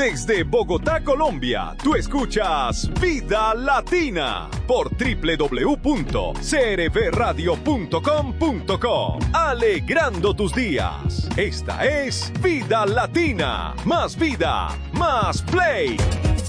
Desde Bogotá, Colombia, tú escuchas Vida Latina por www.crvradio.com.co. Alegrando tus días. Esta es Vida Latina. Más vida, más play.